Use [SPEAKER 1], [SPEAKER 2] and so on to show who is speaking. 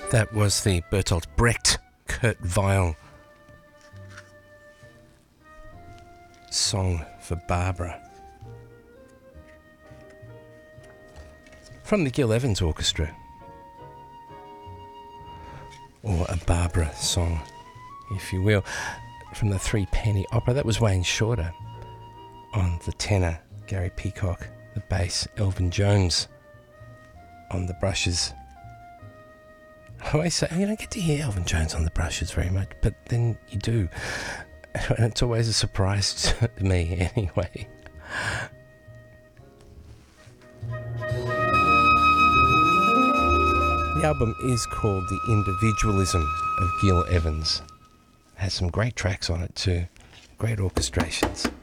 [SPEAKER 1] That was the Bertolt Brecht Kurt Weill song for Barbara from the Gil Evans Orchestra, or a Barbara song, if you will, from the Three Penny Opera. That was Wayne Shorter on the tenor, Gary Peacock the bass, Elvin Jones on the brushes. I always say, you don't get to hear Elvin Jones on the brushes very much, but then you do. And it's always a surprise to me anyway. The album is called The Individualism of Gil Evans. It has some great tracks on it too, great orchestrations.